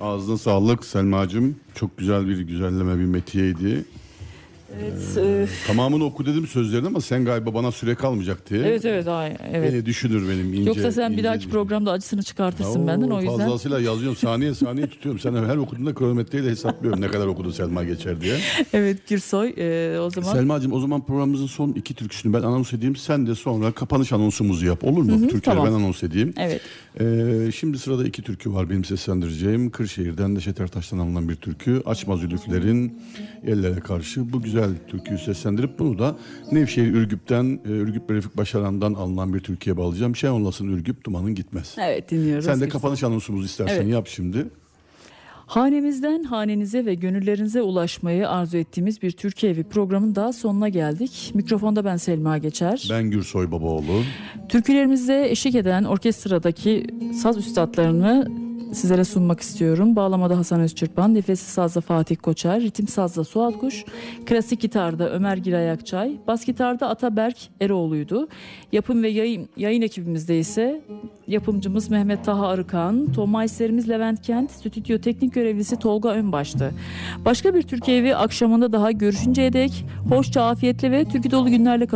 Ağzına sağlık Selma'cığım. Çok güzel bir güzelleme, bir metiyeydi. Evet. Tamamını oku dedim sözlerini ama sen galiba bana süre kalmayacak diye. Evet. Evet. Beni düşünür benim ince. Yoksa sen bir ince dahaki düşün. programda acısını çıkartırsın benden, o yüzden. Fazlasıyla yazıyorum. Saniye tutuyorum. Sen her okuduğunda kronometreyle hesaplıyorum ne kadar okudu Selma geçer diye. Evet Gürsoy, o zaman. Selma'cığım, o zaman programımızın son 2 türküsünü ben anons edeyim. Sen de sonra kapanış anonsumuzu yap, olur mu? Türküleri tamam. ben anons edeyim. Evet. Şimdi sırada 2 türkü var benim seslendireceğim. Kırşehir'den Neşet Ertaş'tan alınan bir türkü. Açmaz Ülüfler'in Ellere Karşı. Bu güzel türküyü seslendirip bunu da Nevşehir Ürgüp'ten, Ürgüp Refik Başaran'dan alınan bir türküye bağlayacağım. Şey olmasın Ürgüp, dumanın gitmez. Evet, dinliyoruz. Sen de kapanış anonsumuzu istersen Evet. yap şimdi. Hanemizden hanenize ve gönüllerinize ulaşmayı arzu ettiğimiz bir Türkiye Evi programının daha sonuna geldik. Mikrofonda ben Selma Geçer. Ben Gürsoy Babaoğlu. Türkülerimize eşlik eden orkestradaki saz üstadlarını sizlere sunmak istiyorum. Bağlamada Hasan Özçırpan, nefesi sazda Fatih Koçer, ritim sazda Suat Kuş, klasik gitarda Ömer Giray Akçay, bas gitarda Ataberk Eroğlu'ydu. Yapım ve yayın ekibimizde ise yapımcımız Mehmet Taha Arıkan, tomayserimiz Levent Kent, stüdyo teknik görevlisi Tolga Önbaş'tı. Başka bir Türkiye Evi akşamında daha görüşünceye dek hoşça, afiyetle ve türkü dolu günlerle kalın.